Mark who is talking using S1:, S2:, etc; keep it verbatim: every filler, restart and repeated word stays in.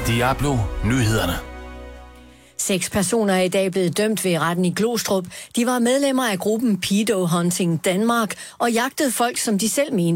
S1: Diablo Nyhederne.
S2: Seks personer er i dag blevet dømt ved retten i Glostrup. De var medlemmer af gruppen Pedo Hunting Danmark og jagtede folk, som de selv mente